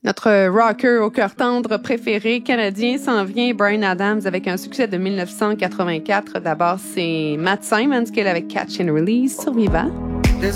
Notre rocker au cœur tendre préféré canadien s'en vient, Bryan Adams, avec un succès de 1984. D'abord, c'est Matt Simons qui est là avec Catch and Release sur Viva.